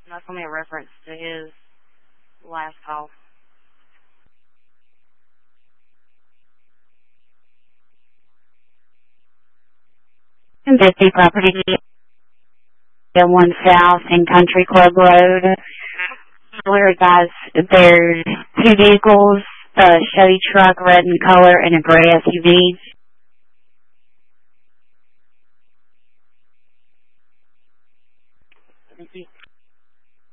That's only a reference to his last call. And 50 property, 1 South and Country Club Road. We're advised there's 2 vehicles, a Chevy truck, red in color, and a gray SUV.